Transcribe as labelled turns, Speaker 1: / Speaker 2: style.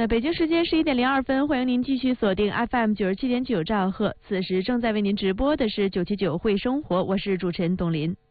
Speaker 1: 北京时间11:02，欢迎您继续锁定 FM 97.9兆赫。此时正在为您直播的是979会生活，我是主持人董林。